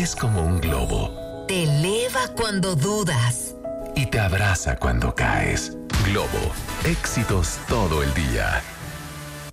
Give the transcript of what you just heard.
Es como un globo. Te eleva cuando dudas. Y te abraza cuando caes. Globo, éxitos todo el día.